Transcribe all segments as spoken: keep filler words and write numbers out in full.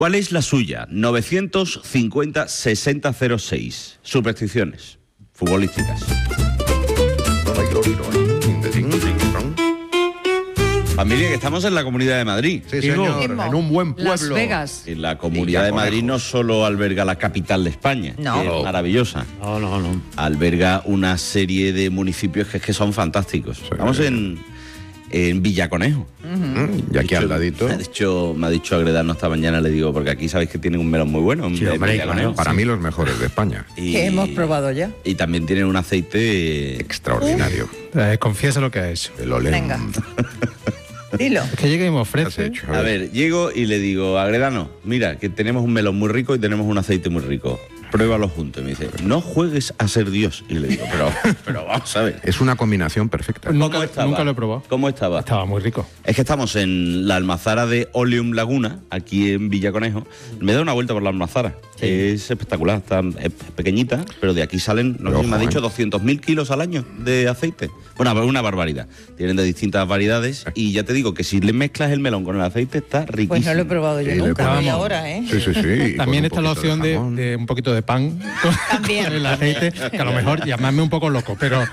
¿Cuál es la suya? novecientos cincuenta sesenta cero seis. Supersticiones futbolísticas. Familia, que estamos en la Comunidad de Madrid. Sí, señor, en un buen pueblo. Las Vegas. Y la Comunidad de Madrid no solo alberga la capital de España, no. que es maravillosa. No, no, no. Alberga una serie de municipios que, que son fantásticos. Sí, estamos en, en Villaconejo. Uh-huh. Y aquí al ladito. Me ha dicho, me ha dicho Agredano esta mañana, le digo, porque aquí sabéis que tienen un melón muy bueno. Sí, hombre, para mí los mejores de España. Y, que hemos probado ya. Y también tienen un aceite extraordinario. Eh, confiesa lo que ha hecho. El olé. Venga. Dilo. Es que llega y me ofrece. Hecho, a, ver. a ver, llego y le digo, Agredano, mira, que tenemos un melón muy rico y tenemos un aceite muy rico. Pruébalo juntos. Y me dice, no juegues a ser Dios. Y le digo, pero, pero vamos a ver. Es una combinación perfecta. Nunca, nunca lo he probado. ¿Cómo estaba? Estaba muy rico. Es que estamos en la almazara de Oleum Laguna, aquí en Villaconejo. Me da una vuelta por la almazara. Sí. Es espectacular, está, es pequeñita, pero de aquí salen, no sé si me ha dicho, doscientos mil kilos al año de aceite. Bueno, una barbaridad. Tienen de distintas variedades y ya te digo que si le mezclas el melón con el aceite está riquísimo. Pues no lo he probado yo sí, nunca, y ahora, ¿eh? Sí, sí, sí. También está la opción de, de, de un poquito de pan con, con el aceite, que a lo mejor llamarme un poco loco, pero...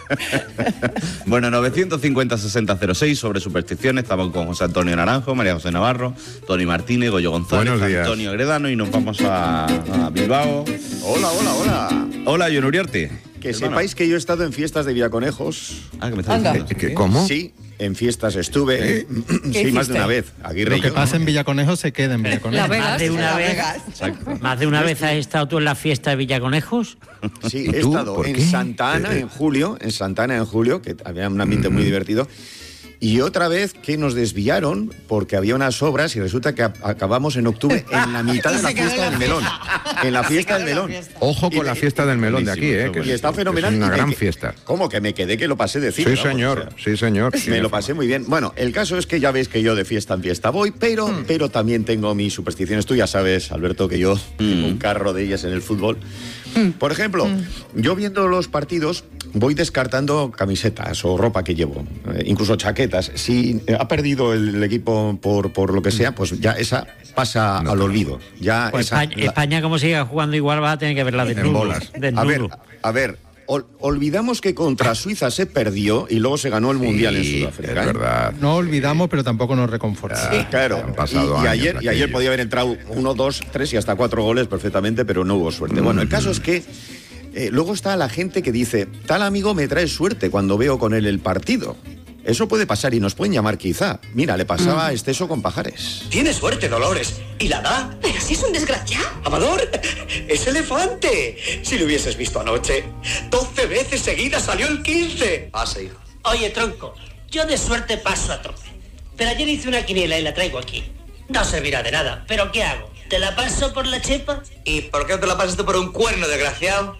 Bueno, novecientos cincuenta sesenta cero seis sobre supersticiones. Estamos con José Antonio Naranjo, María José Navarro, Tony Martínez, Goyo González, Antonio Agredano, y nos vamos a, a Bilbao. Hola, hola, hola. Hola, John Uriarte. Que hermano. Sepáis que yo he estado en fiestas de Villaconejos. Ah, que me estás diciendo. ¿Qué, ¿Cómo? Sí, en fiestas estuve. ¿Eh? Sí, más de una vez. Aguirre Lo que pasa en Villaconejos se queda en Villaconejos. Vegas, más de una vez. Más de una vez has estado tú en la fiesta de Villaconejos. Sí, he estado en Santa Ana en julio, en Santa Ana en julio, que había un ambiente mm-hmm. muy divertido. Y otra vez que nos desviaron porque había unas obras y resulta que a- acabamos en octubre en la mitad de la fiesta del melón. En la fiesta del melón. Ojo con y la fiesta del melón de aquí, ¿eh? Que y está fenomenal. Es una gran que, fiesta. ¿Cómo? Que me quedé que lo pasé de cine. Sí, vamos, señor. O sea, sí, señor. Me lo pasé muy bien. Bueno, el caso es que ya veis que yo de fiesta en fiesta voy, pero, mm. pero también tengo mis supersticiones. Tú ya sabes, Alberto, que yo mm. tengo un carro de ellas en el fútbol. Mm. Por ejemplo, mm. yo viendo los partidos voy descartando camisetas o ropa que llevo, eh, incluso chaquetas. Si ha perdido el equipo por, por lo que sea, pues ya esa pasa no, al olvido. Ya pues esa, España, la... España, como siga jugando igual, va a tener que verla desnudo. En bolas. A ver, a ver, ol, olvidamos que contra Suiza se perdió y luego se ganó el Mundial sí, en Sudáfrica. Es verdad. No olvidamos, pero tampoco nos reconforta. Sí, claro. Han pasado y, y, ayer, y ayer aquello. podía haber entrado uno, dos, tres y hasta cuatro goles perfectamente, pero no hubo suerte. Mm. Bueno, el caso es que eh, luego está la gente que dice, tal amigo me trae suerte cuando veo con él el partido. Eso puede pasar y nos pueden llamar quizá. Mira, le pasaba a Esteso con Pajares. Tiene suerte, Dolores. ¿Y la da? Pero si es un desgraciado. Amador, es elefante. Si lo hubieses visto anoche, doce veces seguidas salió el quince. Pase, hijo. Oye, tronco, yo de suerte paso a tope. Pero ayer hice una quiniela y la traigo aquí. No servirá de nada, pero ¿qué hago? ¿Te la paso por la chepa? ¿Y por qué no te la pasaste por un cuerno, desgraciado?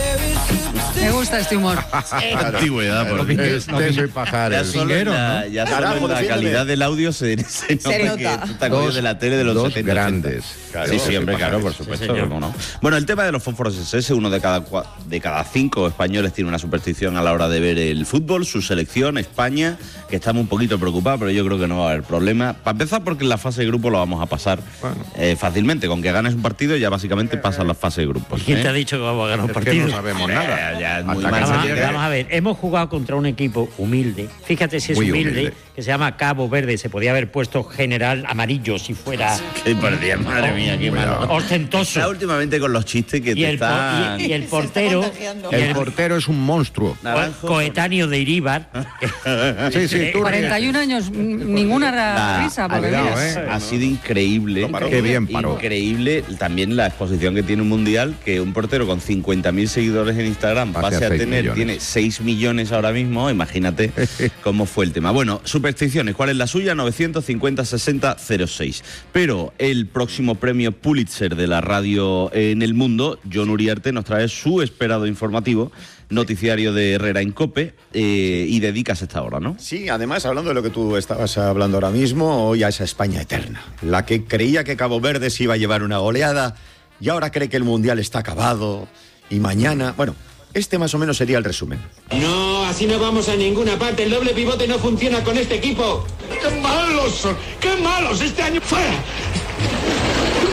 Me gusta este humor. Claro. Antigüedad, por Este no, soy Pajares. Ya solo en la, ya solo Carajo, en la calidad del audio se, se nota, se nota. que tú te acuerdas de la tele de los dos setenta. grandes. Claro, sí, sí, hombre, claro, por supuesto. Sí, ¿cómo no? Bueno, el tema de los fósforos es ese. Uno de cada, de cada cinco españoles tiene una superstición a la hora de ver el fútbol. Su selección, España, que estamos un poquito preocupados, pero yo creo que no va a haber problema. Para empezar, porque en la fase de grupo lo vamos a pasar bueno. eh, fácilmente. Con que ganes un partido ya básicamente pasan las fases de grupos. ¿Quién ¿eh? te ha dicho que vamos a ganar un es partido? Que no sabemos nada. Ya, ya, muy vamos, mal, a, vamos a ver, hemos jugado contra un equipo humilde. Fíjate si es humilde, humilde, que se llama Cabo Verde. Se podía haber puesto general amarillo si fuera... Qué perdida, madre mía, qué malo. Ostentoso. Está últimamente con los chistes que y te el están... Y, y el portero... El, el portero es un monstruo. Naranjo, coetáneo de Iríbar. Sí, sí, tú cuarenta y un años, ninguna nah, risa. Porque cuidado, mira. eh. Ha sido increíble. Qué bien paró. Increíble también la exposición que tiene un mundial, que un portero con cincuenta mil seguidores en Instagram pase, pase a, a tener, millones. Tiene seis millones ahora mismo, imagínate cómo fue el tema. Bueno, supersticiones, ¿cuál es la suya? novecientos cincuenta sesenta cero seis. Pero el próximo premio Pulitzer de la radio en el mundo, John Uriarte, nos trae su esperado informativo, noticiario de Herrera en COPE, eh, y dedicas esta hora, ¿no? Sí, además, hablando de lo que tú estabas hablando ahora mismo, hoy a esa España eterna, la que creía que Cabo Verde se iba a llevar una goleada y ahora cree que el Mundial está acabado y mañana... Bueno, este más o menos sería el resumen. No, así no vamos a ninguna parte. El doble pivote no funciona con este equipo. ¡Qué malos son! ¡Qué malos! Este año fuera.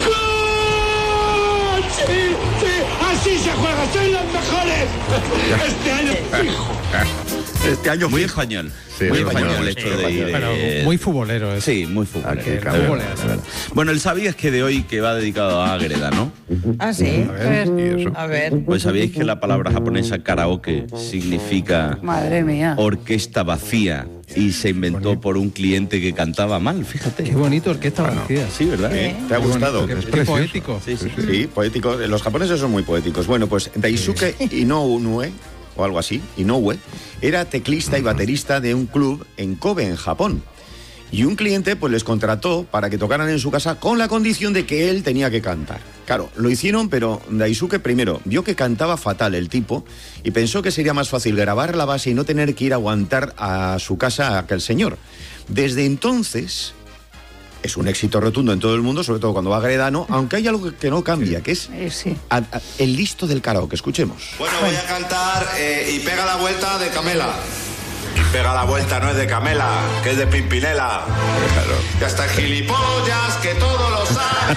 Así se juega, soy los mejores. Este año fijo. Este año muy español. Sí, muy sí, español sí, esto sí, de ir. Pero eh, muy futbolero eso. Sí, muy futbolero. Aquí, Muy futbolero. futbolero. Bueno, el sabías que de hoy que va dedicado a Ágreda, ¿no? Ah, sí. A ver, ¿Y eso? A ver. Pues sabíais que la palabra japonesa karaoke significa Madre mía. orquesta vacía y se inventó por un cliente que cantaba mal, fíjate. qué bonito orquesta vacía. Sí, ¿verdad? ¿Eh? ¿Te ha gustado? Qué, Es qué precioso. poético. Sí, sí. Sí, poético. Los japoneses son muy poéticos. Bueno, pues Daisuke Inoue, o algo así, Inoue, era teclista y baterista de un club en Kobe, en Japón. Y un cliente pues les contrató para que tocaran en su casa con la condición de que él tenía que cantar. Claro, lo hicieron, pero Daisuke primero vio que cantaba fatal el tipo y pensó que sería más fácil grabar la base y no tener que ir a aguantar a su casa a aquel señor. Desde entonces es un éxito rotundo en todo el mundo, sobre todo cuando va a Gredano, aunque hay algo que no cambia, que es Eh, sí. a- a- el listo del karaoke. Escuchemos. Bueno, voy a cantar eh, y pega la vuelta de Camela. Pega la vuelta, no es de Camela, que es de Pimpinela. Ya está el gilipollas, que todo lo sabe.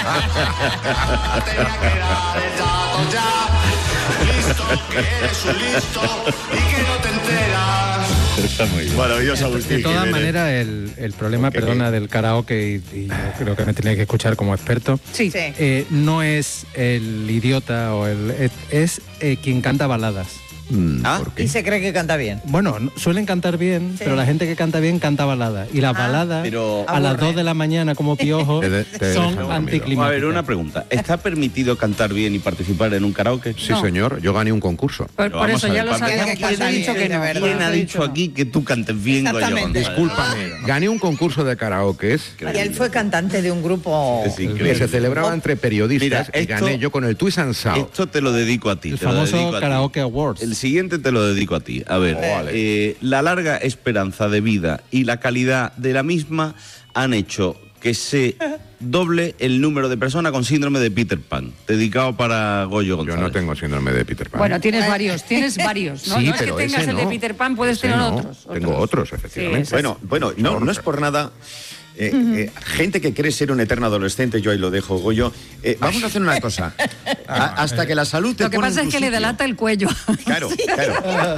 Tenía que dar el dato ya. Listo, que eres un listo y que no te enteras. Está muy bien. Maravilloso, Agustín De todas Jiménez. maneras, el, el problema, Ok. perdona, del karaoke, y, y yo creo que me tenéis que escuchar como experto, Sí. eh, no es el idiota o el es, es, eh, quien canta baladas. Mm, Ah, ¿por qué? Y se cree que canta bien. Bueno, no- suelen cantar bien, Sí. pero la gente que canta bien canta baladas. Y las Ah, baladas, pero- a las aburre. dos de la mañana como piojo, Te de- te son dejan dormido. anticlimáticas. A ver, una pregunta. ¿Está permitido cantar bien y participar en un karaoke? Sí, señor, yo gané un concurso. Pues Pero por vamos eso a ver, ya lo Pablo, sabía. ¿quién ¿Quién ha dicho que no? ¿Quién ha dicho aquí que tú cantes bien, Goyo Exactamente. González? Discúlpame, gané un concurso de karaoke Y él fue cantante de un grupo. Es que increíble. se celebraba entre periodistas. Mira, y esto- gané yo con el Twist and Shout. Esto te lo dedico a ti. El te lo famoso dedico a ti. Karaoke Awards. El siguiente te lo dedico a ti. A ver, Vale. eh, la larga esperanza de vida y la calidad de la misma han hecho que se doble el número de personas con síndrome de Peter Pan, dedicado para Goyo Yo González. no tengo síndrome de Peter Pan. Bueno, tienes varios, tienes varios. No, sí, no es que pero tengas ese el de no. Peter Pan, puedes Ese tener no. otros. Tengo otros, efectivamente. Sí, Bueno, bueno, no, no es por nada. Eh, eh, gente que cree ser un eterno adolescente, yo ahí lo dejo, Goyo. Eh, vamos a hacer una cosa. A- hasta que la salud te Lo que pone pasa en es tu que le sitio. delata el cuello. Claro, claro.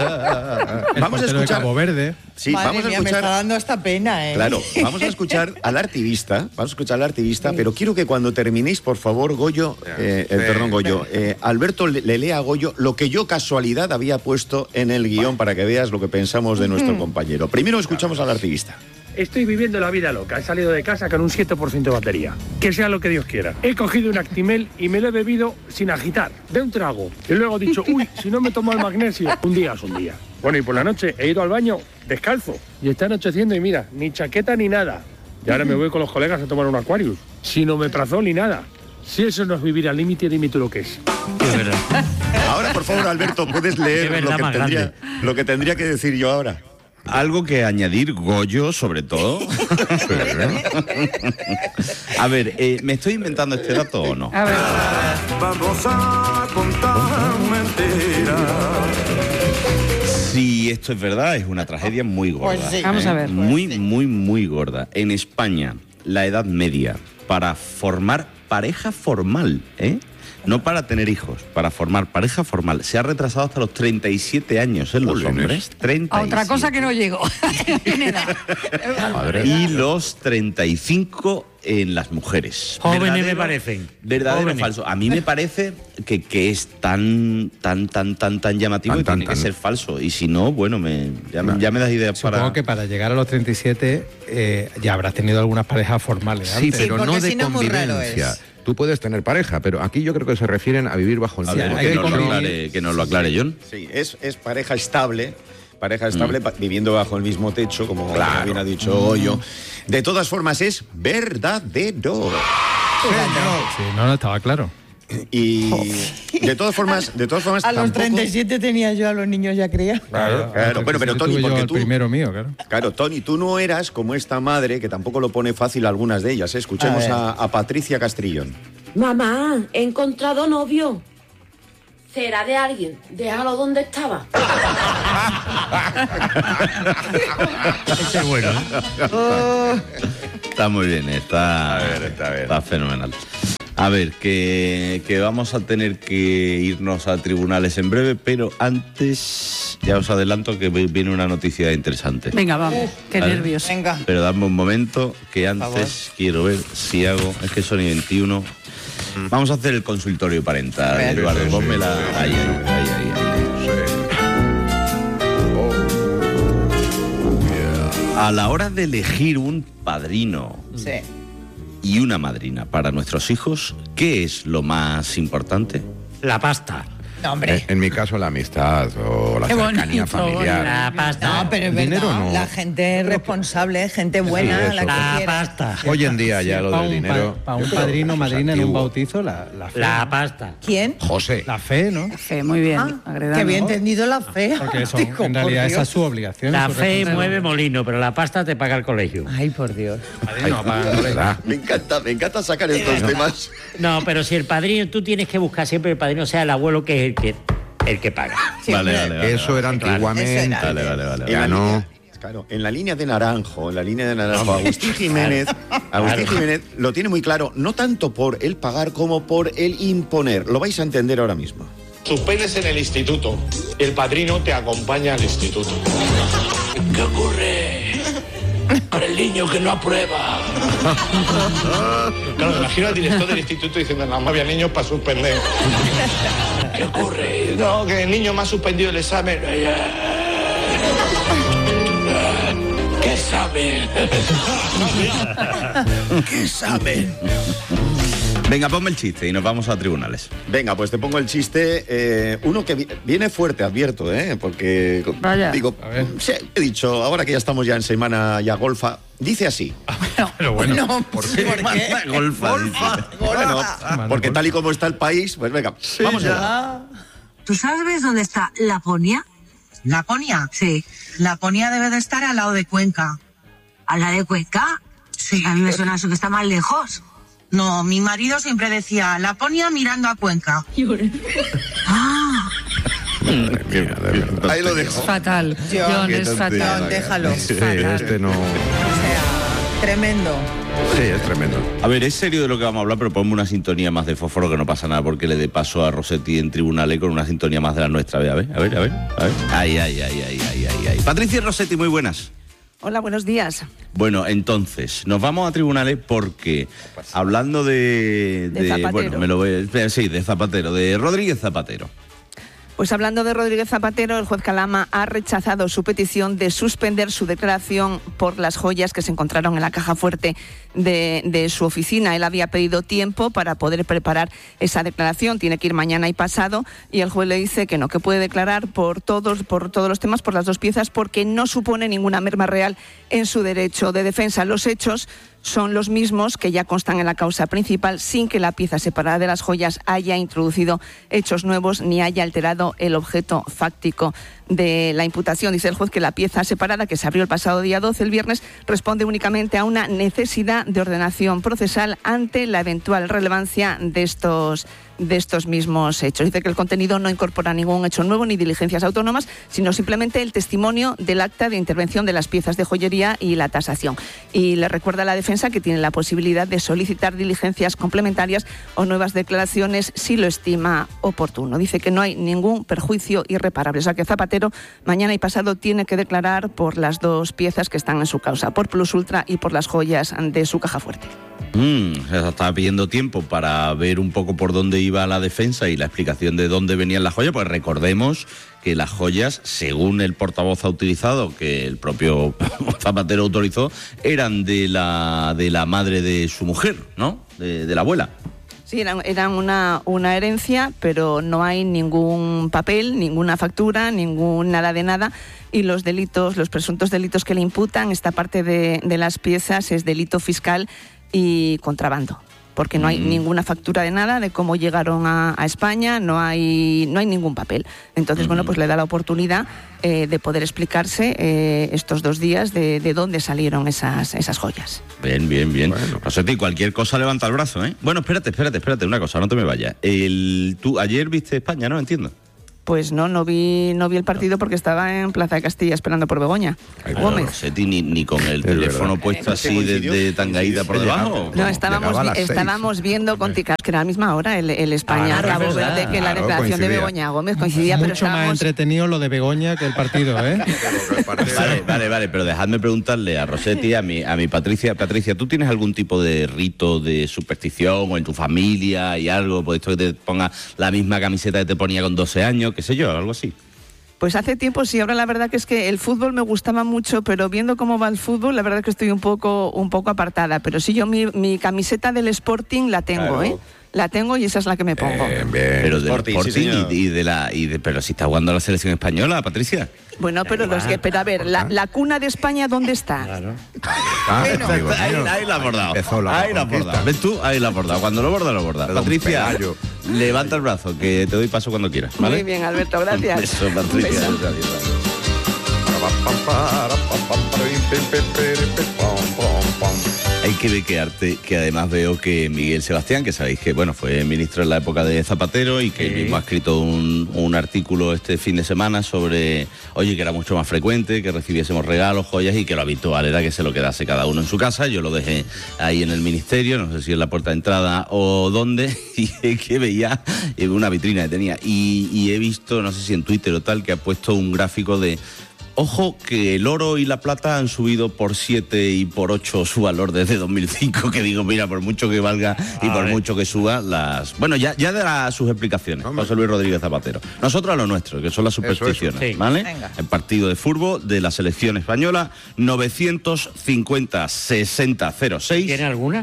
El Vamos a portero de escuchar. Cabo Verde. Sí, Madre vamos a mía, me está escuchar. dando esta pena, ¿eh? Claro, vamos a escuchar al activista, vamos a escuchar al activista, pero quiero que cuando terminéis, por favor, Goyo, eh, eh, perdón, Goyo, eh, Alberto le, le lea a Goyo lo que yo casualidad había puesto en el guión para que veas lo que pensamos de nuestro compañero. Primero escuchamos al activista. Estoy viviendo la vida loca. He salido de casa con un siete por ciento de batería. Que sea lo que Dios quiera. He cogido un Actimel y me lo he bebido sin agitar, de un trago. Y luego he dicho, uy, si no me tomo el magnesio, un día es un día. Bueno, y por la noche he ido al baño descalzo. Y está anocheciendo y mira, ni chaqueta ni nada. Y ahora me voy con los colegas a tomar un Aquarius. Sin omeprazol ni nada. Si eso no es vivir al límite, dime tú lo que es. Es verdad. Ahora, por favor, Alberto, puedes Qué leer verdad lo que, más tendría, lo que tendría que decir yo ahora. Algo que añadir, Goyo, sobre todo. A ver, eh, ¿me estoy inventando este dato o no? A ver. Vamos a contar mentiras. Si esto es verdad, es una tragedia muy gorda. Pues sí. Vamos a ver. Muy, muy, muy gorda. En España, la edad media para formar pareja formal, ¿eh? No para tener hijos, para formar pareja formal. Se ha retrasado hasta los treinta y siete años en los Jolines. hombres. treinta y siete. A otra cosa que no llego. En edad. Madre. Y los treinta y cinco en las mujeres. Jóvenes Verdadero- me parecen. Verdadero o Jóvenes. falso. A mí me parece que, que es tan, tan, tan, tan, tan llamativo Tan, y tan, tiene que tan. ser falso. Y si no, bueno, me, ya, me- ya me das ideas Supongo para... que para llegar a los treinta y siete eh, ya habrás tenido algunas parejas formales Sí, antes. pero porque no de si no, muy raro convivencia. es. Tú puedes tener pareja, pero aquí yo creo que se refieren a vivir bajo el A mismo ver, hay que que nos, lo convivir. aclare, que nos lo aclare, John. Sí, es, es pareja estable, pareja estable pa- viviendo bajo el mismo techo, como bien ha dicho Goyo. De todas formas, es verdadero. Sí, no, no estaba claro. Y de todas formas, de todas formas, A los tampoco- treinta y siete tenía yo a los niños ya criados. Claro, claro. Bueno, pero Yo Tony, tuve yo porque el tú, primero mío, claro. claro, Tony, tú no eras como esta madre que tampoco lo pone fácil a algunas de ellas. ¿eh? Escuchemos A ver. a, a Patricia Castrillón. Mamá, he encontrado novio. ¿Será de alguien? Déjalo donde estaba. Ese es bueno, ¿eh? Está muy bien, está, está fenomenal. A ver, que, que vamos a tener que irnos a tribunales en breve, pero antes ya os adelanto que viene una noticia interesante. Venga, vamos, qué ¿Vale? nervios. Venga. Pero dame un momento, que antes quiero ver si hago... Es que son y veintiuno. Vamos a hacer el consultorio parental, Ver, Eduardo. sí, sí, Ponme la... sí. Ahí, ahí, ahí, ahí, ahí. A la hora de elegir un padrino... Sí. y una madrina para nuestros hijos, ¿qué es lo más importante? La pasta. No, hombre. En, en mi caso, la amistad o la Qué cercanía bonito, familiar. La pasta. No, pero es Dinero verdad, no. la gente responsable, gente buena, Sí, eso. la que La quiera. pasta. Hoy en día ya lo Para del un, dinero... pa- pa un yo creo padrino o que es madrina en un antiguo. bautizo, la, la fe. La pasta. ¿Quién? José. La fe, ¿no? Fe, muy bien. Ah, que había entendido la fe. Porque eso, Digo, en por realidad Dios. esa es su obligación. La su fe responsabilidad. mueve molino, pero la pasta te paga el colegio. Ay, por Dios. Padrino, para- De verdad. Me encanta, me encanta sacar estos temas. No, pero si el padrino, tú tienes que buscar siempre el padrino sea el abuelo, que es el que, el que paga. Sí, Vale, hombre. vale, vale. Eso era Claro. antiguamente. Eso era. Vale, vale, vale. En la Ya no. línea- Claro, en la línea de Naranjo, en la línea de Naranjo, Agustín Jiménez, Agustín Claro. Jiménez lo tiene muy claro, no tanto por el pagar como por el imponer. Lo vais a entender ahora mismo. Suspendes en el instituto. El padrino te acompaña al instituto. ¿Qué ocurre con el niño que no aprueba? Claro, me imagino al director del instituto diciendo, no, no había niños para suspender. ¿Qué ocurre? No, que el niño me ha suspendido el examen. ¿Qué saben? ¿Qué saben? Venga, ponme el chiste y nos vamos a tribunales. Venga, pues te pongo el chiste. eh, uno que vi- viene fuerte, advierto, ¿eh? Porque, Vaya. digo, sí, he dicho, ahora que ya estamos ya en semana ya golfa, dice así. Pero bueno, No, ¿por qué? Golfa, dice. Bueno, Mano, porque golfa. tal y como está el país, pues venga, vamos allá. ¿Tú sabes dónde está Laponia? ¿Laponia? Sí. Laponia debe de estar al lado de Cuenca. ¿Al lado de Cuenca? Sí, a mí me suena eso que está más lejos. No, mi marido siempre decía Laponia mirando a Cuenca. Ah. Madre mía, de verdad. Ahí lo dejo. Fatal. John, Qué es tontería. fatal. Déjalo. Sí, Fatal. este no. O sea, tremendo. Sí, es tremendo. A ver, es serio de lo que vamos a hablar, pero ponme una sintonía más de fósforo, que no pasa nada porque le dé paso a Rossetti en tribunales con una sintonía más de la nuestra. A ver, a ver, a ver, a ver. a ver. Ay, ay, ay, ay, ay, ay, ay. Patricia y Rossetti, muy buenas. Hola, buenos días. Bueno, entonces, nos vamos a tribunales porque, hablando de... De Zapatero. Bueno, me lo voy a... Sí, de Zapatero, de Rodríguez Zapatero. Pues hablando de Rodríguez Zapatero, el juez Calama ha rechazado su petición de suspender su declaración por las joyas que se encontraron en la caja fuerte de, de su oficina. Él había pedido tiempo para poder preparar esa declaración. Tiene que ir mañana y pasado, y el juez le dice que no, que puede declarar por todos, por todos los temas, por las dos piezas, porque no supone ninguna merma real en su derecho de defensa. Los hechos son los mismos que ya constan en la causa principal, sin que la pieza separada de las joyas haya introducido hechos nuevos ni haya alterado el objeto fáctico de la imputación. Dice el juez que la pieza separada, que se abrió el pasado día doce, el viernes, responde únicamente a una necesidad de ordenación procesal ante la eventual relevancia de estos de estos mismos hechos. Dice que el contenido no incorpora ningún hecho nuevo ni diligencias autónomas, sino simplemente el testimonio del acta de intervención de las piezas de joyería y la tasación. Y le recuerda a la defensa que tiene la posibilidad de solicitar diligencias complementarias o nuevas declaraciones si lo estima oportuno. Dice que no hay ningún perjuicio irreparable. O sea que Zapatero mañana y pasado tiene que declarar por las dos piezas que están en su causa, por Plus Ultra y por las joyas de su caja fuerte. Mm, estaba pidiendo tiempo para ver un poco por dónde iba la defensa y la explicación de dónde venían las joyas, pues recordemos que las joyas, según el portavoz ha utilizado, que el propio Zapatero autorizó, eran de la, de la madre de su mujer, ¿no? De, de la abuela. Sí, eran, eran una, una herencia, pero no hay ningún papel, ninguna factura, ningún nada de nada. Y los delitos, los presuntos delitos que le imputan, esta parte de, de las piezas es delito fiscal y contrabando, porque no hay mm. ninguna factura de nada, de cómo llegaron a, a España, no hay no hay ningún papel. Entonces, mm. bueno, pues le da la oportunidad eh, de poder explicarse eh, estos dos días de, de dónde salieron esas, esas joyas. Bien, bien, bien. Bueno. Rossetti, cualquier cosa levanta el brazo, ¿eh? Bueno, espérate, espérate, espérate, una cosa, no te me vayas. El, tú ayer viste España, ¿no? Entiendo. Pues no, no vi no vi el partido porque estaba en Plaza de Castilla esperando por Begoña Gómez. Rossetti, ni, ni con el teléfono puesto así de, de tangaída por debajo. No, estábamos, vi, estábamos viendo con Ticas, que era a la misma hora, el, el España-Cabo ah, Verde, que claro, la declaración coincidía. de Begoña Gómez coincidía. Mucho pero estábamos... más entretenido lo de Begoña que el partido, ¿eh? Vale, vale, vale, pero dejadme preguntarle a Rossetti, a mi, a mi Patricia. Patricia, ¿tú tienes algún tipo de rito de superstición o en tu familia y algo? Por esto que te ponga la misma camiseta que te ponía con doce años, qué sé yo, algo así. Pues hace tiempo sí, ahora la verdad que es que el fútbol me gustaba mucho, pero viendo cómo va el fútbol, la verdad que estoy un poco un poco apartada. Pero sí, yo mi, mi camiseta del Sporting la tengo, claro. ¿eh? La tengo y esa es la que me pongo. Bien, bien. Pero del Sporting, Sporting sí, y, y de la y de, pero si está jugando la selección española, Patricia. Bueno, pero los que, pero a ver, la, la cuna de España, ¿dónde está? Claro. Ah, bueno, ahí, ahí la ha bordado. Ahí la ha bordado. ¿Ves tú? Ahí la ha bordado. Cuando lo borda, lo borda. Patricia, levanta el brazo, que te doy paso cuando quieras, ¿vale? Muy bien, Alberto, gracias. Eso, Patricia. Un beso. Hay que bequearte, que además veo que Miguel Sebastián, que sabéis que bueno fue ministro en la época de Zapatero y que sí. él mismo ha escrito un, un artículo este fin de semana sobre, oye, que era mucho más frecuente que recibiésemos regalos, joyas y que lo habitual era que se lo quedase cada uno en su casa. Yo lo dejé ahí en el ministerio, no sé si en la puerta de entrada o dónde, y que veía una vitrina que tenía. Y, y he visto, no sé si en Twitter o tal, que ha puesto un gráfico de... Ojo que el oro y la plata han subido por siete y por ocho su valor desde dos mil cinco, que digo, mira, por mucho que valga y por mucho que suba, las... Bueno, ya, ya dará sus explicaciones, Hombre. José Luis Rodríguez Zapatero. Nosotros a lo nuestro, que son las supersticiones, eso, eso. Sí. ¿Vale? Venga. El partido de fútbol de la selección española, novecientos cincuenta sesenta cero seis. ¿Tiene alguna?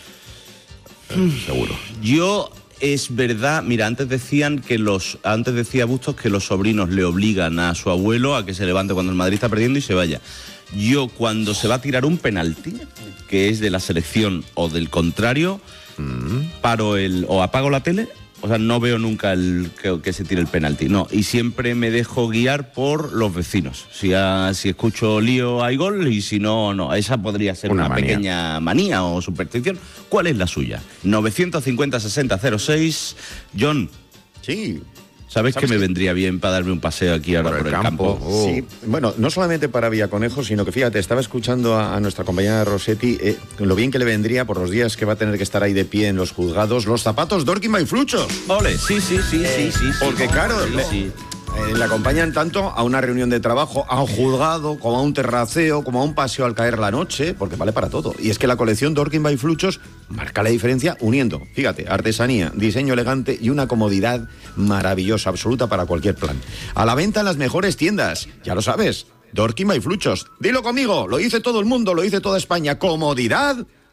Eh, seguro. Yo... Es verdad, mira, antes decían que los, antes decía Bustos que los sobrinos le obligan a su abuelo a que se levante cuando el Madrid está perdiendo y se vaya. Yo cuando se va a tirar un penalti, que es de la selección o del contrario, mm. paro el, o apago la tele, o sea, no veo nunca el que, que se tire el penalti, no, y siempre me dejo guiar por los vecinos. Si, a, si escucho lío hay gol y si no, no. Esa podría ser una, una pequeña manía o superstición. ¿Cuál es la suya? novecientos cincuenta sesenta cero seis. John. Sí. ¿Sabes, ¿Sabes que me vendría bien para darme un paseo aquí ahora por, por el, el campo? campo? Oh. Sí, bueno, no solamente para Villaconejo, sino que fíjate, estaba escuchando a, a nuestra compañera Rossetti eh, lo bien que le vendría por los días que va a tener que estar ahí de pie en los juzgados, los zapatos Dorking by Fluchos. Ole, sí, sí, sí, eh, sí, sí. Porque sí, claro, sí, le, sí. Eh, le acompañan tanto a una reunión de trabajo, a un juzgado, como a un terraceo, como a un paseo al caer la noche, porque vale para todo. Y es que la colección Dorking by Fluchos marca la diferencia uniendo, fíjate, artesanía, diseño elegante y una comodidad maravillosa, absoluta para cualquier plan. A la venta en las mejores tiendas, ya lo sabes, Dorking by Fluchos. Dilo conmigo, lo dice todo el mundo, lo dice toda España. Comodidad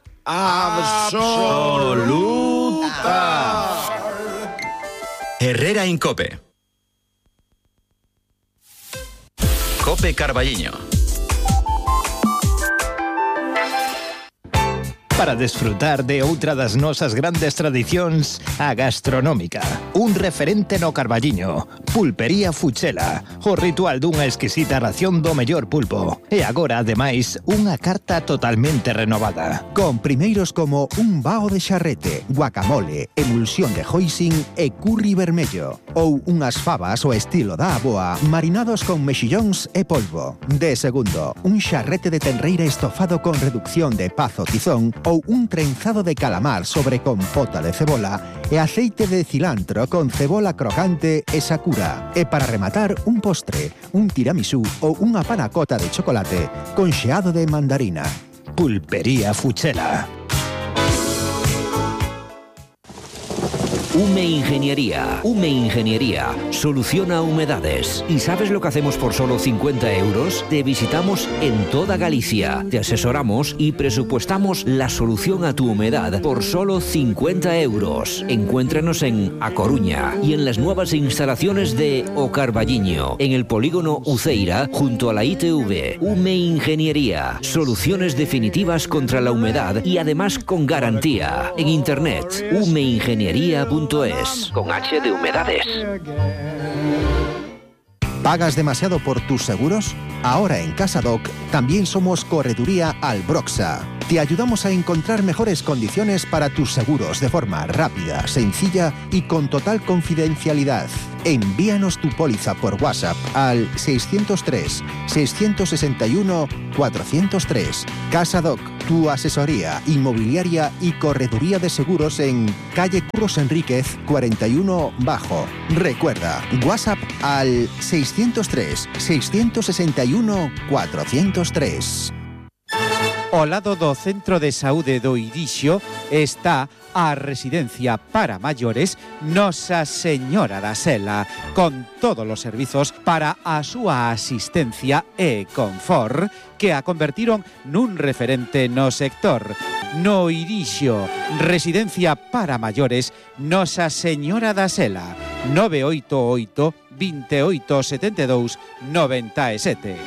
absoluta. Herrera Incope. Cope Carballiño. Para desfrutar de outra das nosas grandes tradicións, a gastronómica. Un referente no Carballiño, Pulpería Fuchela, o ritual dunha exquisita ración do mellor pulpo. E agora, ademais, unha carta totalmente renovada. Con primeiros como un bao de xarrete, guacamole, emulsión de hoisin e curry vermello. Ou unhas fabas ao estilo da aboa, marinados con mexillóns e polvo. De segundo, un xarrete de tenreira estofado con reducción de pazo tizón ou un trenzado de calamar sobre compota de cebola e aceite de cilantro con cebola crocante e sakura. E para rematar, un postre, un tiramisú ou unha panacota de chocolate con xeado de mandarina. Pulpería Fuchela. Hume Ingeniería. Hume Ingeniería soluciona humedades. ¿Y sabes lo que hacemos por solo cincuenta euros? Te visitamos en toda Galicia, te asesoramos y presupuestamos la solución a tu humedad por solo cincuenta euros. Encuéntranos en A Coruña y en las nuevas instalaciones de O Carballiño, en el polígono Uceira, junto a la I T V. Hume Ingeniería. Soluciones definitivas contra la humedad y además con garantía. En internet, humeingeniería punto es. Con H de humedades. ¿Pagas demasiado por tus seguros? Ahora en Casadoc también somos Correduría Albroxa. Te ayudamos a encontrar mejores condiciones para tus seguros de forma rápida, sencilla y con total confidencialidad. Envíanos tu póliza por WhatsApp al seiscientos tres, seiscientos sesenta y uno, cuatrocientos tres. Casadoc, tu asesoría inmobiliaria y correduría de seguros en calle Curros Enríquez cuarenta y uno Bajo. Recuerda, WhatsApp al seiscientos tres, seiscientos sesenta y uno, cuatrocientos tres. Ao lado do Centro de Saúde do Irixo está a residencia para maiores Nosa Señora da Sela, con todos os servizos para a súa asistencia e confort que a convertiron nun referente no sector. No Irixo, residencia para maiores Nosa Señora da Sela, nove oito oito, veintiocho setenta y dos, noventa y siete.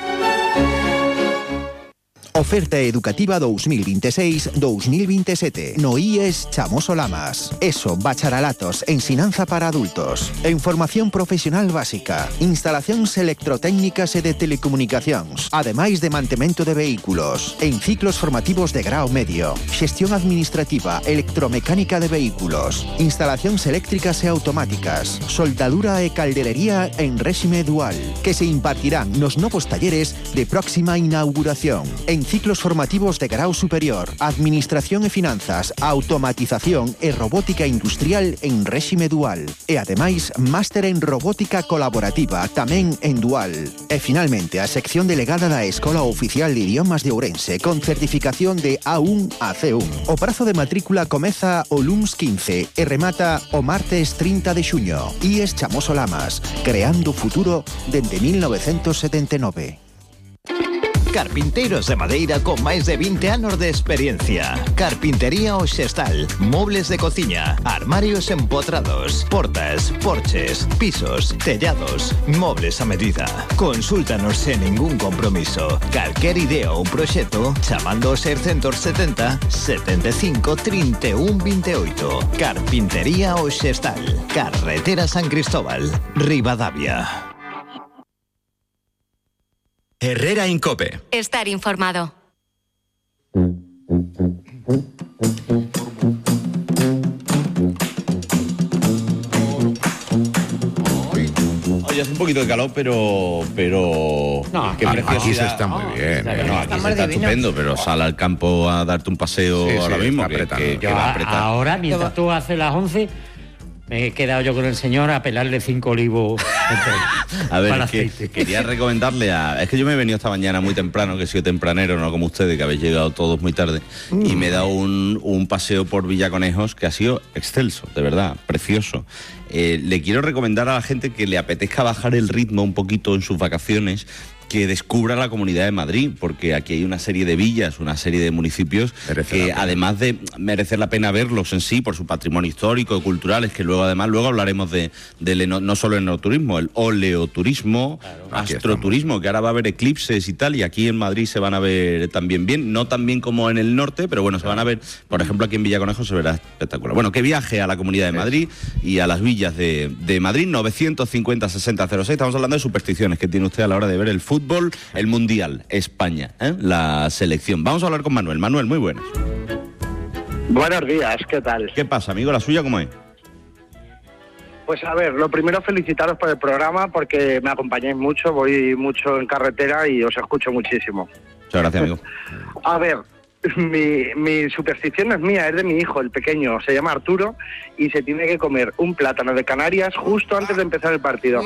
Oferta educativa dos mil veintiséis dos mil veintisiete. No I E S Chamoso Lamas. ESO, bacharelatos, ensinanza para adultos. En formación profesional básica. Instalacións electrotécnicas e de telecomunicacións. Ademais de mantemento de vehículos. En ciclos formativos de grao medio. Xestión administrativa, electromecánica de vehículos. Instalacións eléctricas e automáticas. Soldadura e calderería en réxime dual. Que se impartirán nos novos talleres de próxima inauguración. En ciclos formativos de grau superior, administración e finanzas, automatización e robótica industrial en réxime dual. E ademais, máster en robótica colaborativa tamén en dual. E finalmente, a sección delegada da Escola Oficial de Idiomas de Ourense con certificación de A uno a C uno. O prazo de matrícula comeza o luns quince e remata o martes trinta de xuño. I E S Chamoso Lamas, creando futuro dende mil novecientos setenta y nove. Carpinteiros de madeira con máis de veinte anos de experiencia. Carpintería O Xestal, mobles de cociña, armarios empotrados, portas, porches, pisos, tellados, mobles a medida. Consúltanos sen ningún compromiso. Calquer idea ou proxecto chamando ao seiscientos setenta, setenta e cinco, trinta e un, veintiocho. Carpintería O Xestal, Carretera San Cristóbal, Ribadavia. Herrera Incope. Estar informado. Oye, hace un poquito de calor, pero... pero no, qué aquí preciosidad. se está muy bien. No, eh. no, aquí se está estupendo, pero sal al campo a darte un paseo Sí, sí, ahora mismo, está que, apretado. que- que Yo va a a- apretar. ahora, mientras tú haces las once, me he quedado yo con el señor a pelarle cinco olivos A ver, para es que aceite. quería recomendarle a... Es que yo me he venido esta mañana muy temprano, que he sido tempranero, no como ustedes, que habéis llegado todos muy tarde, y me he dado un, un paseo por Villaconejos que ha sido excelso, de verdad, precioso. Eh, le quiero recomendar a la gente que le apetezca bajar el ritmo un poquito en sus vacaciones, que descubra la Comunidad de Madrid, porque aquí hay una serie de villas, una serie de municipios que además de merecer la pena verlos en sí, por su patrimonio histórico y cultural, es que luego además luego hablaremos de, del eno- no solo el enoturismo, el oleoturismo, astroturismo, que ahora va a haber eclipses y tal, y aquí en Madrid se van a ver también bien, no tan bien como en el norte, pero bueno, se van a ver, por ejemplo, aquí en Villaconejos se verá espectacular. Bueno, que viaje a la Comunidad de Madrid y a las villas de, de Madrid, novecientos cincuenta, sesenta, cero seis, estamos hablando de supersticiones que tiene usted a la hora de ver el fútbol. Fútbol, el Mundial, España, ¿eh? La selección. Vamos a hablar con Manuel. Manuel, muy buenas. Buenos días, ¿qué tal? ¿Qué pasa, amigo? ¿La suya cómo es? Pues a ver, lo primero felicitaros por el programa porque me acompañáis mucho, voy mucho en carretera y os escucho muchísimo. Muchas gracias, amigo. A ver, mi, mi superstición no es mía, es de mi hijo, el pequeño, se llama Arturo y se tiene que comer un plátano de Canarias justo antes de empezar el partido.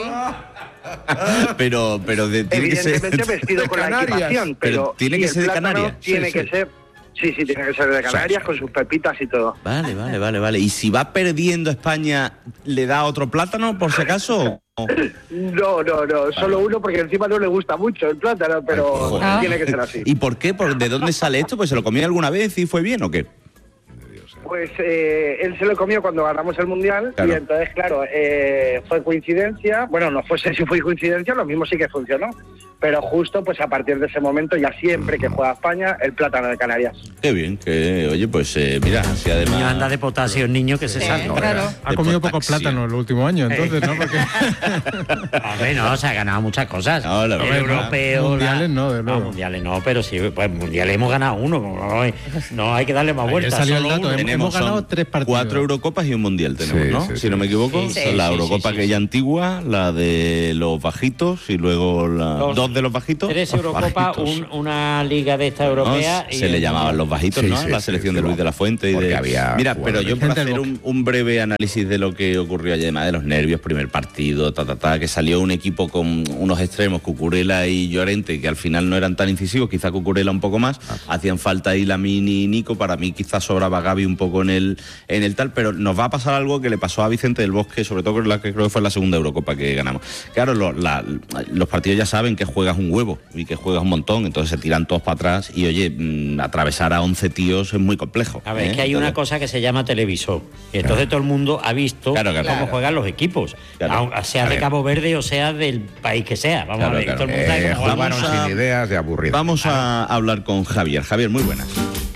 Pero, pero de, tiene que ser... Evidentemente vestido con la equipación, pero, tiene y que el ser de plátano Canarias. Tiene Sí, que sí. ser, sí, sí, tiene que ser de Canarias con sus pepitas y todo. Vale, vale, vale, vale. ¿Y si va perdiendo España, le da otro plátano, por si acaso? o- No, no, no, solo uno porque encima no le gusta mucho el plátano, pero Joder. tiene que ser así. ¿Y por qué? ¿Por ¿De dónde sale esto? ¿Pues se lo comió alguna vez y fue bien o qué? Pues eh, él se lo comió cuando ganamos el Mundial Claro. y entonces, claro, eh, fue coincidencia. Bueno, no fue, si fue coincidencia, lo mismo sí que funcionó. pero justo pues a partir de ese momento ya siempre que juega España, el plátano de Canarias. Qué bien, que oye, pues eh, mira, si además... Niño anda de potasio, el niño que se Sí, salta. claro. Ha comido poco plátano el último año, entonces, ¿no? Porque Hombre, no, se ha ganado muchas cosas. No, la el verdad, europeo... mundiales la- no, de luego. mundiales no, pero sí, pues mundiales hemos ganado uno. No, hay- no hay que darle más Ayer vueltas. salió el solo dato, uno. hemos- Tenemos ganado son tres partidos. cuatro Eurocopas y un Mundial tenemos, Sí, ¿no? sí, si sí. no me equivoco. Sí, la sí, Eurocopa sí, sí, aquella sí. antigua, la de los bajitos y luego la... Dos. dos de los bajitos. Tres Eurocopas, Bajitos. un- una liga de esta europea. No, y se le el- llamaban los bajitos, Sí, ¿no? sí, la sí, selección sí, de Luis vamos. de la Fuente y Porque de... había Mira, pero jugadores. yo para Gente del hacer un, un breve análisis de lo que ocurrió ayer, además de los nervios, primer partido, ta, ta, ta, que salió un equipo con unos extremos, Cucurella y Llorente, que al final no eran tan incisivos, quizá Cucurella un poco más, hacían falta ahí Lamine y Nico, para mí quizás sobraba Gavi un poco en el, en el tal, pero nos va a pasar algo que le pasó a Vicente del Bosque, sobre todo con la que creo que fue la segunda Eurocopa que ganamos. Claro, lo- la- los partidos ya saben que juegas un huevo y que juegas un montón, entonces se tiran todos para atrás y oye, mmm, atravesar a once tíos es muy complejo. A ver, ¿eh? es que hay una Entonces- cosa que se llama televisor. Y entonces todo el mundo ha visto Claro, claro. cómo Claro. juegan los equipos. Claro. Aun- sea A de ver. Cabo Verde o sea del país que sea. Vamos Claro, a ver, claro. todo el mundo sabe Eh, cómo juegan. jugaron Vamos a- sin ideas de aburrido. Vamos a hablar con Javier. Javier, muy buenas.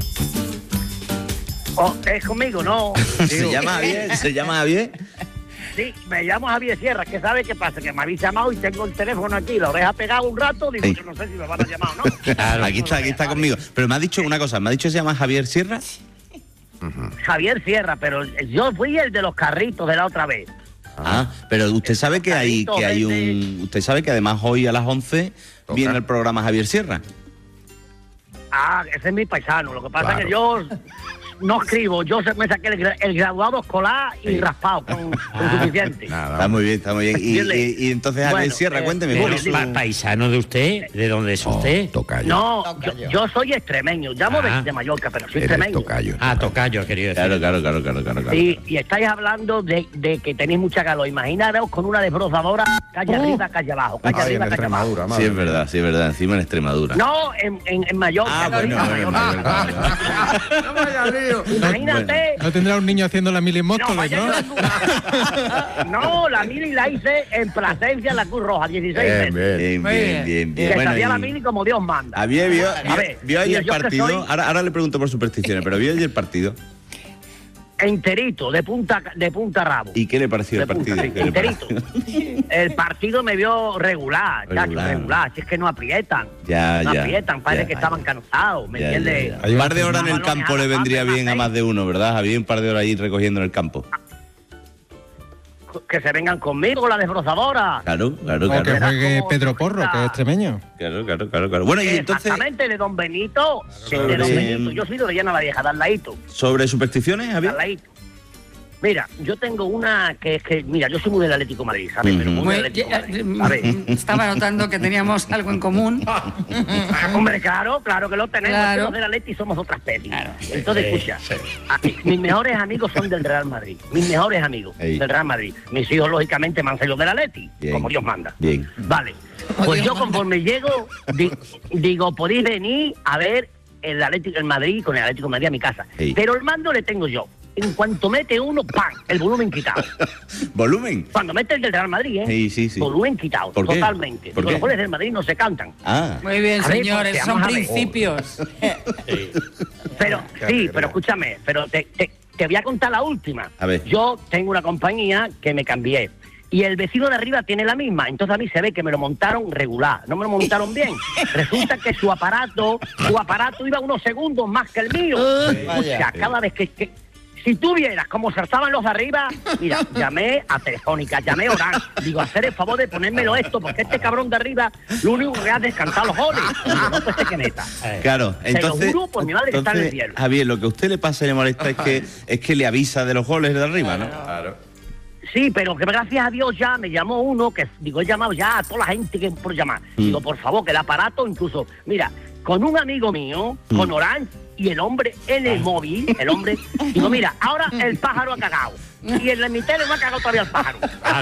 Oh, es conmigo, ¿no? ¿Se llama Javier? ¿Se llama Javier? Sí, me llamo Javier Sierra, que sabe qué pasa, que me habéis llamado y tengo el teléfono aquí, la oreja pegada un rato, digo Sí. que no sé si me van a llamar o no. Claro, aquí está, aquí está conmigo. Pero me ha dicho una cosa, me ha dicho que se llama Javier Sierra. Javier Sierra, pero yo fui el de los carritos de la otra vez. Ah, pero usted sabe que hay que hay un Carlitos, usted sabe que además hoy a las once viene el programa Javier Sierra. Ah, ese es mi paisano, lo que pasa Claro. es que yo no escribo, yo se- me saqué el, gra- el graduado escolar y Sí. raspado con, con Ah, suficiente. Está muy bien, está muy bien. Y, Dile. y- y entonces Javier Bueno, Sierra, eh, cuénteme. eh, ¿cuál dile, es su- dile. Paisano de usted, ¿de dónde es usted? Tocayo. No, yo, yo soy extremeño, llamo de, Ah. de Mallorca, pero soy Eres extremeño. tocayo. Ah, tocayo, querido decir. Claro, claro, claro, claro, claro. claro. Sí, y estáis hablando de, de que tenéis mucha calor. Imaginaros con una desbrozadora, calle arriba, calle abajo, calle Ay, en arriba, calle abajo. Extremadura, Sí, madre es mía. verdad, sí, es verdad. Encima en Extremadura. No, en, en, en Mallorca. Ah, bueno, en bueno, Mallorca. bueno, bueno. Imagínate. no tendrá un niño haciendo la mil en No, Móstoles, vaya ¿no? que la- no, la mili la hice en Plasencia, en la Cruz Roja, dieciséis Bien, meses. bien. Bien, bien, bien, bien. Que Bueno, sabía la y- mili como Dios manda. Javier vio, A vio, ver, vio ayer mira, el yo que partido. soy- Ahora, ahora le pregunto por supersticiones, pero vio ayer el partido. Enterito, de punta, de punta a rabo. ¿Y qué le pareció De el partido? punta, sí, ¿Qué le enterito. pareció? El partido me vio regular, chacho, Regular. regular. Si es que no aprietan. Ya, no ya, aprietan, parece ya. que estaban cansados, ¿me Ya, ya, entiendes? ya. Un par de horas en el Balones campo a le la vendría parte, bien a más de uno, ¿verdad? Había un par de horas ahí recogiendo en el campo. Que se vengan conmigo, la desbrozadora. Claro, claro, O que claro. juegue Pedro Porro, que es extremeño. Claro, claro, claro, claro. Bueno, y entonces, Exactamente, de Don Benito. De Sobre- Don Benito. Yo soy de Orellana la Vieja, de al ladito. sobre supersticiones, Javier. Al ladito. Mira, yo tengo una que es que, mira, yo soy muy del Atlético de Madrid, ¿sabes? Pero muy Muy- del Atlético de Madrid. eh, A ver. Estaba notando que teníamos algo en común. Hombre, claro, claro que lo tenemos. Claro. Los del Atleti somos otra especie. Entonces, Sí, escucha, sí. a mí- mis mejores amigos son del Real Madrid. Mis mejores amigos Ey. del Real Madrid. Mis hijos, lógicamente, me han salido del Atleti, Bien. como Dios manda. Bien. Vale. Pues yo conforme llego, di- digo, podéis venir a ver el Atlético, el Madrid, con el Atlético de Madrid a mi casa. Ey. Pero el mando le tengo yo. En cuanto mete uno, ¡pam! El volumen quitado. ¿Volumen? Cuando mete el del Real Madrid, ¿eh? Sí, sí, sí. Volumen quitado, ¿Por qué? totalmente. ¿Por Digo, qué? los goles del Madrid no se cantan. Ah. Muy bien, A ver, señores, porque son vamos a ver. principios. Pero, sí, pero escúchame, pero te, te, te voy a contar la última. A ver. Yo tengo una compañía que me cambié. Y el vecino de arriba tiene la misma. Entonces a mí se ve que me lo montaron regular. No me lo montaron bien. Resulta que su aparato, su aparato iba unos segundos más que el mío. O sea, cada vez que, que si tú vieras cómo saltaban los de arriba, mira, llamé a Telefónica, llamé a Orange. Digo, hacer el favor de ponérmelo esto, porque este cabrón de arriba lo único que hace es descansar los goles. Digo, no, pues este que meta. Claro, Se lo entonces, juro por mi madre que está en el entonces, cielo. Javier, lo que a usted le pasa y le molesta es que es que le avisa de los goles de arriba, ¿no? Claro. Sí, pero que gracias a Dios ya me llamó uno que, digo, he llamado ya a toda la gente que por llamar. Mm. Digo, por favor, que el aparato incluso, mira, con un amigo mío, Mm. con Orange, y el hombre en el móvil, el hombre, digo, mira, ahora el pájaro ha cagado. Y en la mitad le va a cagar todavía el pájaro.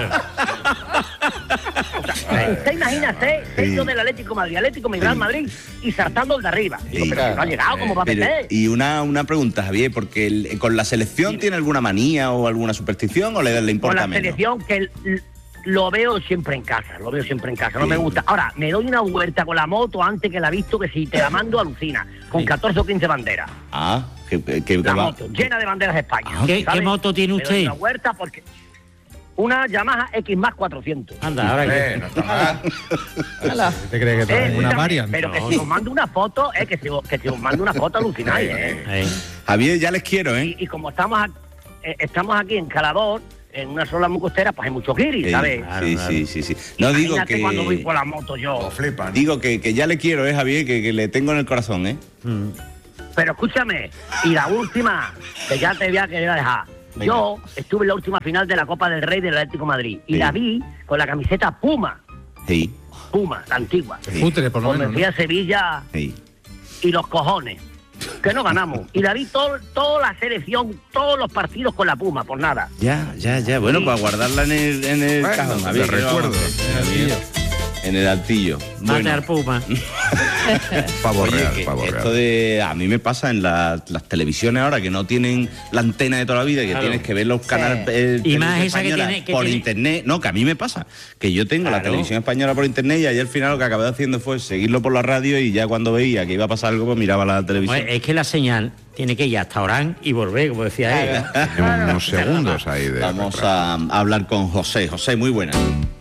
O sea, usted imagínate, Sí. yo del Atlético de Madrid, Atlético de Real Madrid, y saltando el de arriba. Digo, Sí. pero si no ha llegado, ¿cómo va a Pero- meter? y una, una pregunta, Javier, porque el- con la selección tiene alguna manía o alguna superstición o le, le Con importa la menos. selección que el- lo veo siempre en casa, lo veo siempre en casa, no me gusta. Ahora, me doy una vuelta con la moto antes que la he visto, que si te la mando alucina, con catorce o quince banderas. Ah, que, que, que La va- moto, llena de banderas de España. Ah, ¿qué- ¿sabes? qué moto tiene Me doy usted? una vuelta porque... Una Yamaha X más cuatrocientos. Anda, ahora Eh, no está mal. ¿Te crees que traes Eh, una escúchame, variant? Pero que No. si os mando una foto, eh, que si os, que si os mando una foto alucináis, eh. Javier, ya les quiero, ¿eh? Y, y como estamos, a- eh, estamos aquí en Calador, en una sola muy costera, pues hay mucho guiri, Sí, ¿sabes? sí, sí, sí, sí. No digo Imagínate que... cuando voy por la moto yo. Digo que, que ya le quiero, ¿eh, Javier? Que, que le tengo en el corazón, ¿eh? Pero escúchame, y la última, que ya te voy a querer dejar. Venga. Yo estuve en la última final de la Copa del Rey del Atlético de Madrid y Sí. la vi con la camiseta Puma, Sí, Puma, la antigua. Futre, por lo Cuando menos, fui ¿no? a Sevilla sí. y los cojones, que no ganamos. Y la vi todo, toda la selección, todos los partidos con la Puma, por nada. Ya, ya, ya. Bueno, para guardarla en el, en el Bueno, cajón, de Javier. ¿qué le vamos a recuerdo. hacer? En el altillo. Mate al Puma. Pavo Oye, real, que pavo esto real. de a mí me pasa en la- las televisiones ahora que no tienen la antena de toda la vida, que Claro. tienes que ver los canales eh, Y más televisión esa que española tiene- que por tiene- internet. No, que a mí me pasa que yo tengo la Claro. televisión española por internet y ayer al final lo que acabé haciendo fue seguirlo por la radio y ya cuando veía que iba a pasar algo pues miraba la televisión. Pues es que la señal tiene que ir hasta Orán y volver, como decía él. Tiene unos segundos ahí de Vamos a, a hablar con José. José, muy buenas.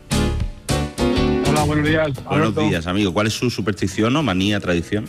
Hola, buenos días. Buenos Alberto. días, amigo. ¿Cuál es su superstición o manía, tradición?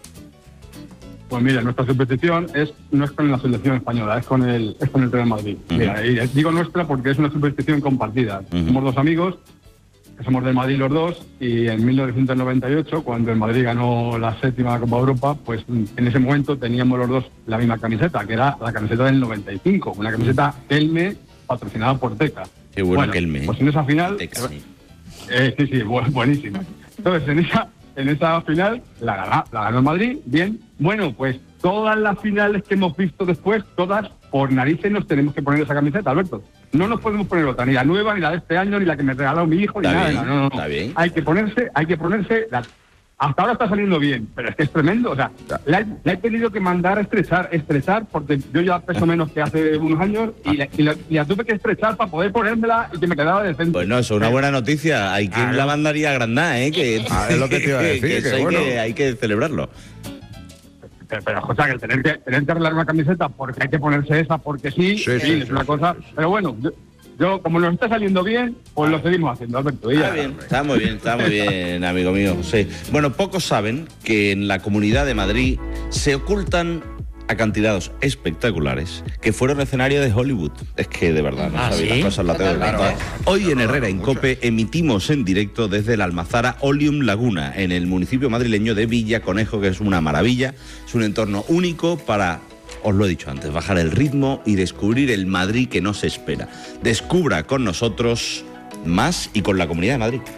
Pues mira, nuestra superstición es no es con la selección española, es con el es con el Real Madrid. Ujú. Mira, y digo nuestra porque es una superstición compartida. Ujú. Somos dos amigos, que somos del Madrid los dos, y en mil novecientos noventa y ocho, cuando el Madrid ganó la séptima Copa Europa, pues en ese momento teníamos los dos la misma camiseta, que era la camiseta del noventa y cinco, una camiseta Kelme patrocinada por Teca. Qué bueno, Kelme, ¿eh? Pues en esa final... Teca, sí. Eh, sí, sí, bu- buenísima. Entonces, en esa, en esa final la, gana- la ganó el Madrid, bien. Bueno, pues todas las finales que hemos visto después, todas por narices nos tenemos que poner esa camiseta, Alberto. No nos podemos poner otra, ni la nueva, ni la de este año, ni la que me regaló mi hijo, ni Está nada. bien, no, no, no. está bien. Hay que ponerse, hay que ponerse... la- hasta ahora está saliendo bien, pero es que es tremendo. O sea, la, he- la he tenido que mandar a estrechar, estrechar, porque yo ya peso menos que hace unos años y la, y la- y la tuve que estrechar para poder ponérmela y que me quedaba decente. Bueno, eso es una buena noticia. Hay quien la mandaría agrandada, ¿eh? Que, Ah, es lo que te iba a decir, eso que hay, bueno. que, hay que celebrarlo. Pero, pero José, que tener que tener que arreglar una camiseta porque hay que ponerse esa porque sí, Sí, en sí, fin, sí, es una sí, cosa. sí, sí. Pero bueno, yo, yo, como nos está saliendo bien, pues lo seguimos haciendo, Alberto. y Está ya. bien, está muy bien, está muy bien, amigo mío. José. Bueno, pocos saben que en la Comunidad de Madrid se ocultan acantilados espectaculares que fueron escenario de Hollywood. Es que de verdad, no ¿Ah, sabéis sí? las cosas, la tengo que Claro. contar. Hoy en Herrera Mucho. Incope emitimos en directo desde la Almazara Oleum Laguna, en el municipio madrileño de Villa Conejo, que es una maravilla. Es un entorno único para, os lo he dicho antes, bajar el ritmo y descubrir el Madrid que no se espera. Descubra con nosotros más y con la Comunidad de Madrid.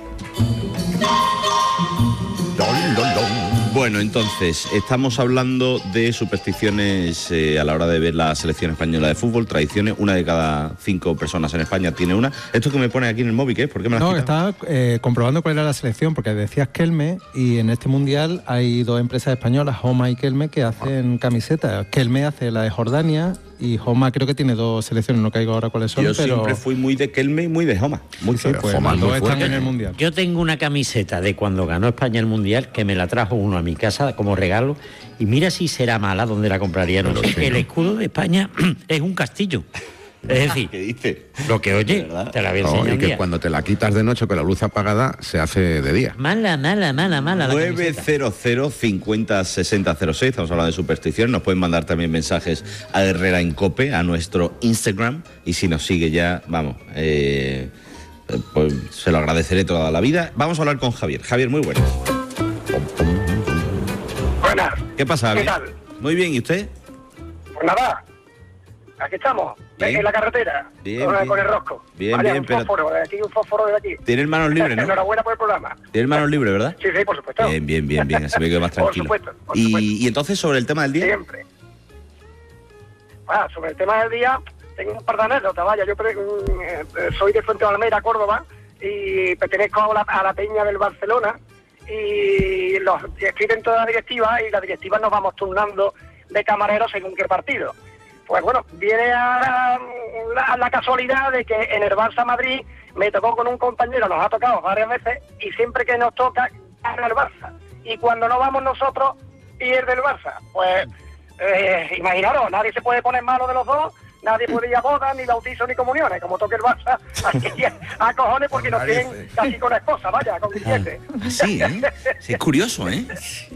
Bueno, entonces, estamos hablando de supersticiones eh, a la hora de ver la selección española de fútbol, tradiciones. Una de cada cinco personas en España tiene una. Esto que me pone aquí en el móvil, ¿qué es? ¿Por qué me lo has No, quitado? estaba eh, comprobando cuál era la selección, porque decías Kelme, y en este mundial hay dos empresas españolas, Homa y Kelme, que hacen camisetas. Kelme hace la de Jordania y Homa creo que tiene dos selecciones, no caigo ahora cuáles son, Yo pero siempre fui muy de Kelme y muy de Homa. Muy sí, pues Homa los muy dos están fuerte. en el mundial. Yo tengo una camiseta de cuando ganó España el Mundial que me la trajo uno a mi casa como regalo y mira si será mala donde la compraría. No Pero sé. sí, El ¿no? escudo de España es un castillo. Es decir, ¿Qué dices? lo que oye, ¿Verdad? te la voy a No, enseñar y un que día. cuando te la quitas de noche con la luz apagada se hace de día. Mala, mala, mala, mala la nueve camiseta. cero cero cincuenta sesenta cero seis. Estamos hablando de superstición. Nos pueden mandar también mensajes a Herrera Incope, a nuestro Instagram. Y si nos sigue ya, vamos, eh, eh, pues se lo agradeceré toda la vida. Vamos a hablar con Javier. Javier, muy buenas. Buenas. ¿Qué pasa, ¿Qué Javier? tal? Muy bien, ¿y usted? Pues nada, aquí estamos, Bien. en la carretera, Bien, con, bien. con el rosco. Bien, Vale, bien, un pero- fósforo de aquí, un fósforo de aquí. Tiene manos libres, ¿no? Enhorabuena por el programa. Tiene manos libres, ¿verdad? Sí, sí, por supuesto. Bien, bien, bien, bien. Así me quedo más Por tranquilo. supuesto, por y, supuesto. y entonces, sobre el tema del día. Siempre. Ah, sobre el tema del día, tengo un par de anécdotas, vaya, yo pre- mm, eh, soy de Fuente de Almeida, Córdoba, y pertenezco a la, a la peña del Barcelona, y los y escriben toda la directiva, y la directiva nos vamos turnando de camareros según qué partido. pues bueno, viene a la, a la casualidad de que en el Barça Madrid me tocó con un compañero, nos ha tocado varias veces, y siempre que nos toca, gana el Barça. Y cuando no vamos nosotros, pierde el Barça. Pues, eh, imaginaros, nadie se puede poner malo de los dos, nadie puede ir a bodas, ni bautizos, ni comuniones, como toque el Barça, aquí a cojones, porque nos tienen casi con la esposa, vaya, con billete. Sí, ¿eh? Sí, es curioso, ¿eh?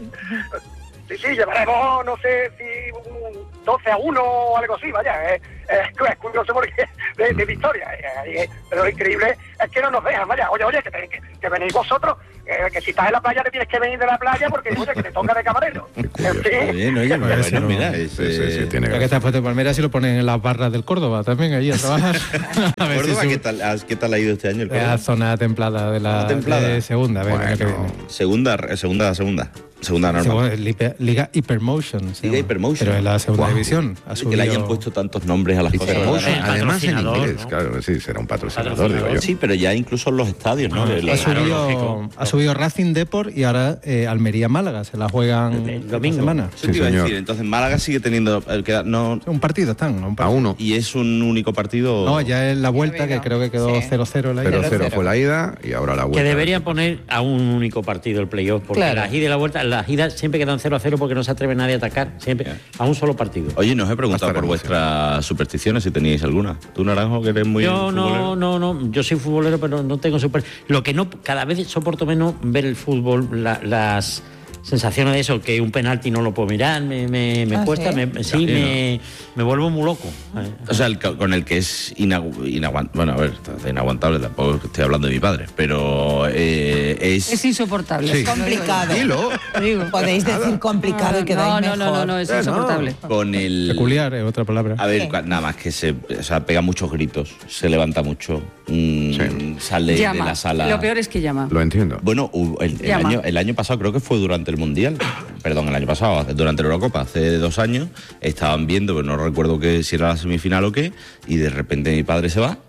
Sí, sí, llevaremos, no sé, si un doce a uno o algo así, vaya, es, es, es curioso porque de, de victoria, eh, eh, pero lo increíble es que no nos dejan, vaya, oye, oye, que, te, que, que venís vosotros, eh, que si estás en la playa te tienes que venir de la playa porque, oye, que te toca de camarero. En fin. Bien, oye, Pues bueno, no. mira, Sí, sí, sí, tiene Ya que está puesto de Palmera, si lo ponen en las barras del Córdoba también, allí a trabajar. A ver si Córdoba, su- ¿qué tal, ah, ¿qué tal ha ido este año el Es la Córdoba? zona templada de la Templada. de segunda, a ver, el año que viene. Segunda, eh, segunda, segunda. Segunda normal. Segunda, Liga, Liga Hypermotion. se Liga llama. Hypermotion. Pero en la segunda Guau. división. Ha Que le hayan subido- puesto tantos nombres a las cosas. Hypermotion, ¿verdad? además en patrocinador, inglés, ¿no? claro, sí, será un patrocinador, digo yo. Sí, pero ya incluso en los estadios, ¿no? De Ha la- subido, ha subido Racing Deport y ahora eh, Almería Málaga. Se la juegan esta semana. Eso te iba a decir. Entonces Málaga sigue teniendo el que no un partido están, un A uno. y es un único partido. No, ya es la vuelta que creo que quedó cero cero la ida. cero cero fue la ida y ahora la vuelta. Que deberían poner a un único partido el playoff, porque Claro. la ida y la vuelta, las idas siempre quedan cero a cero porque no se atreve nadie a atacar, siempre a un solo partido. Oye, nos he preguntado por vuestras supersticiones si teníais alguna. Tú, Naranjo, que eres muy Yo no, futbolero. no, no, yo soy futbolero, pero no tengo super. Lo que no, cada vez soporto menos ver el fútbol, la- las sensaciones de eso, que un penalti no lo puedo mirar, me, me, me Ah, cuesta, ¿sí? me, sí, Sí, me, me vuelvo muy loco. O sea, el, ca- con el que es inaguantable. Bueno, a ver, inaguantable, tampoco estoy hablando de mi padre, pero eh, es. Es insoportable. Sí. Es complicado. Dilo. Digo. Podéis decir complicado y quedáis No, no, mejor. no, no, no, es insoportable. Con el. Peculiar es otra palabra. A ver, cua- nada más que se. O sea, pega muchos gritos, se levanta mucho, mm, sale Llama. de la sala. Lo peor es que llama. Lo entiendo. Bueno, hubo- el, el Llama. año, el año pasado, creo que fue durante el Mundial, perdón, el año pasado, durante la Eurocopa, hace dos años, estaban viendo, pero no recuerdo que si era la semifinal o qué, y de repente mi padre se va,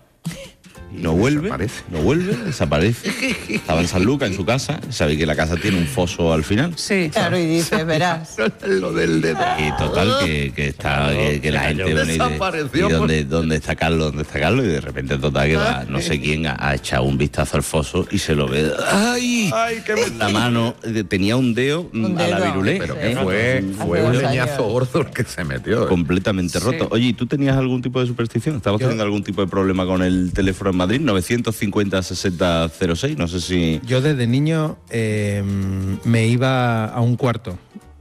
no vuelve, no vuelve, desaparece. Estaba en San Lucas, en su casa, sabéis que la casa tiene un foso al final. Sí. Claro, y dices, verás. Lo del dedo. Y total, que, que está, que, que la gente viene y, de- Desapareció y dónde, dónde está Carlos, dónde está Carlos, y de repente total que va, no sé quién ha, ha echado un vistazo al foso y se lo ve. ¡Ay! La mano eh, tenía un dedo, mm, a la dedo. virulé. Pero que ¿eh? fue, fue Hace un dos leñazo años. gordo el que se metió. ¿eh? Completamente Sí. roto. Oye, ¿y tú tenías algún tipo de superstición? ¿Estabas Yo- teniendo algún tipo de problema con el teléfono en Madrid? novecientos cincuenta sesenta cero seis, no sé si... Yo desde niño eh, me iba a un cuarto.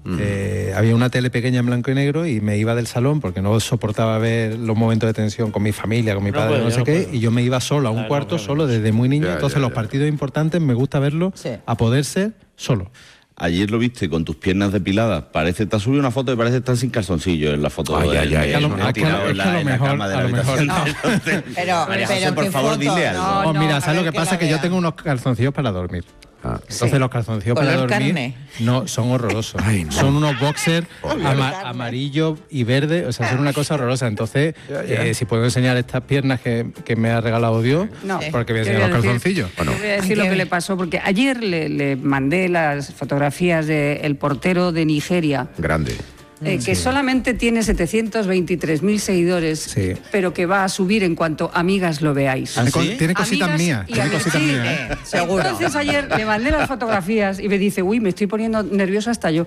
Eh, había una tele pequeña en blanco y negro y me iba del salón porque no soportaba ver los momentos de tensión con mi familia, con mi No padre, puedo, no yo sé no qué, puedo. y yo me iba solo a un Ah, no, cuarto, claro. solo desde muy niño. Ya, Entonces ya, los ya. partidos importantes me gusta verlos a poder ser solo. Ayer lo viste con tus piernas depiladas. Parece, te has subido una foto y parece que estás sin calzoncillo en la foto. Ay, de- ay, ay, de- a lo- de- es que a lo- tirado en es que a la- lo en la mejor- cama de la a lo mejor habitación. Pero, María José, pero por qué favor, foto. dile algo. No, Oh, no, mira, a ¿sabes lo ver que que la pasa? Que yo vea. tengo unos calzoncillos para dormir. Entonces Sí. los calzoncillos para ¿Color dormir carne? no son horrorosos. Son unos boxers ama- amarillo y verde, o sea, son una cosa horrorosa. Entonces, Ya, ya. eh, si puedo enseñar estas piernas que, que me ha regalado Dios, No. porque voy a Te enseñar los decir- calzoncillos. te voy a decir lo que le pasó, porque ayer le, le mandé las fotografías del portero de Nigeria, Grande. eh, que solamente tiene setecientos veintitrés mil seguidores, Sí. pero que va a subir en cuanto amigas lo veáis. Tiene co- tiene cositas Amigas mías, y tiene amigos. cositas Sí, mías, ¿eh? eh, Seguro. Entonces ayer le mandé las fotografías y me dice, uy, me estoy poniendo nerviosa hasta yo.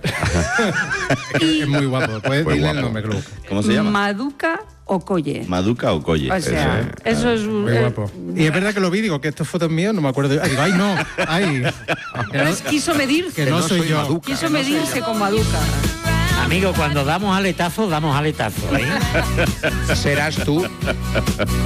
Es muy guapo. Puedes Muy decirle el guapo. nombre, Club. ¿Cómo se llama? Maduka Okoye. ¿Maduka o Colle? O sea, eso es un- Muy eh, guapo. Y es verdad que lo vi, digo que estas fotos mías, no me acuerdo. Ay, digo, ay, no, ay. Que no, Pues quiso medirse. que no soy yo. Maduka. Quiso medirse con Maduka. Amigo, cuando damos aletazos, damos aletazos. ¿eh? Serás tú.